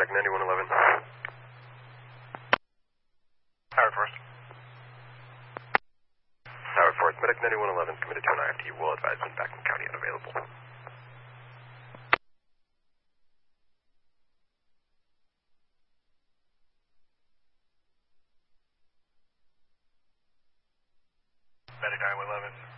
Medic 9111. Howard Forest. Howard Forest, Medic 9111 committed to an IFT. Will advise when back in county unavailable. Medic 911.